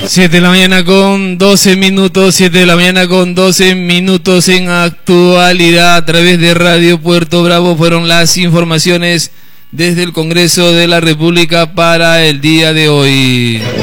7 de la mañana con 12 minutos, 7 de la mañana con 12 minutos en actualidad a través de Radio Puerto Bravo. Fueron las informaciones desde el Congreso de la República para el día de hoy.